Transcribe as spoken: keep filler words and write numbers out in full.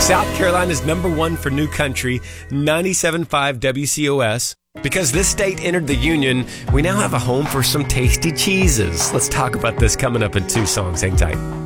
South Carolina's number one for new country, ninety-seven point five W C O S. Because this state entered the Union, we now have a home for some tasty cheeses. Let's talk about this coming up in two songs. Hang tight.